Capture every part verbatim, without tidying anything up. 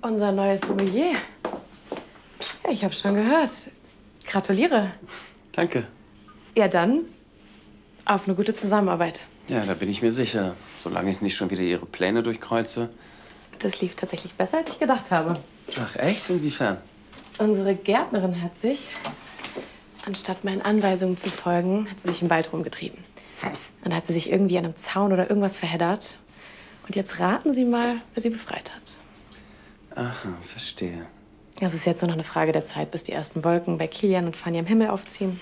Unser neues Sommelier. Ja, ich habe schon gehört. Gratuliere. Danke. Ja, dann auf eine gute Zusammenarbeit. Ja, da bin ich mir sicher. Solange ich nicht schon wieder Ihre Pläne durchkreuze. Das lief tatsächlich besser, als ich gedacht habe. Ach, echt? Inwiefern? Unsere Gärtnerin hat sich, anstatt meinen Anweisungen zu folgen, hat sie sich im Wald rumgetrieben. Dann hat sie sich irgendwie an einem Zaun oder irgendwas verheddert. Und jetzt raten Sie mal, wer sie befreit hat. Aha, verstehe. Es ist jetzt nur noch eine Frage der Zeit, bis die ersten Wolken bei Kilian und Fanny am Himmel aufziehen.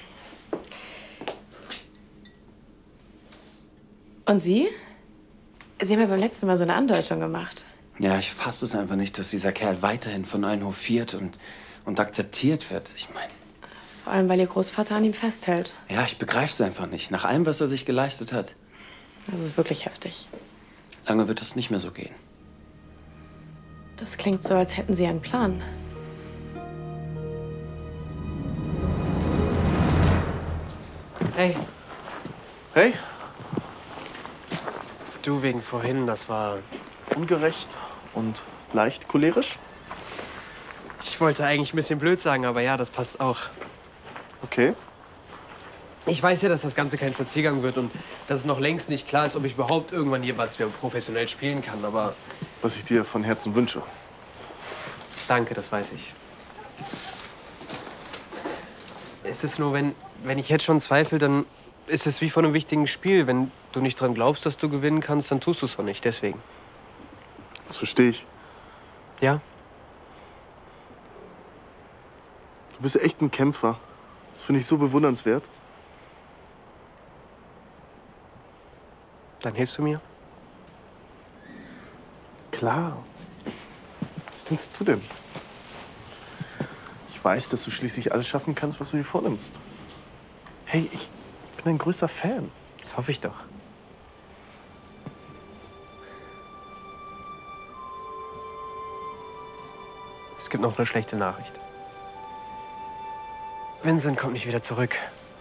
Und Sie? Sie haben ja beim letzten Mal so eine Andeutung gemacht. Ja, ich fasse es einfach nicht, dass dieser Kerl weiterhin von allen hofiert und, und akzeptiert wird. Ich meine... Vor allem, weil Ihr Großvater an ihm festhält. Ja, ich begreife es einfach nicht. Nach allem, was er sich geleistet hat. Das ist wirklich heftig. Lange wird das nicht mehr so gehen. Das klingt so, als hätten Sie einen Plan. Hey. Hey. Du, wegen vorhin, das war... Ungerecht und leicht cholerisch? Ich wollte eigentlich ein bisschen blöd sagen, aber ja, das passt auch. Okay. Ich weiß ja, dass das Ganze kein Spaziergang wird und dass es noch längst nicht klar ist, ob ich überhaupt irgendwann jeweils wieder professionell spielen kann, aber... Was ich dir von Herzen wünsche. Danke, das weiß ich. Es ist nur, wenn, wenn ich jetzt schon zweifle, dann ist es wie vor einem wichtigen Spiel. Wenn du nicht dran glaubst, dass du gewinnen kannst, dann tust du es auch nicht, deswegen. Das verstehe ich. Ja? Du bist echt ein Kämpfer. Das finde ich so bewundernswert. Dann hilfst du mir? Klar. Was denkst du denn? Ich weiß, dass du schließlich alles schaffen kannst, was du dir vornimmst. Hey, ich bin ein größer Fan. Das hoffe ich doch. Es gibt noch eine schlechte Nachricht. Vincent kommt nicht wieder zurück.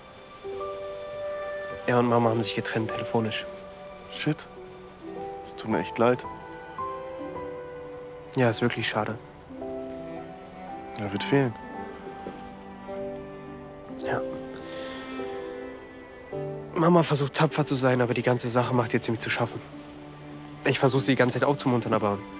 Er und Mama haben sich getrennt, telefonisch. Shit. Es tut mir echt leid. Ja, ist wirklich schade. Er wird fehlen. Ja. Mama versucht tapfer zu sein, aber die ganze Sache macht ihr ziemlich zu schaffen. Ich versuche sie die ganze Zeit aufzumuntern, aber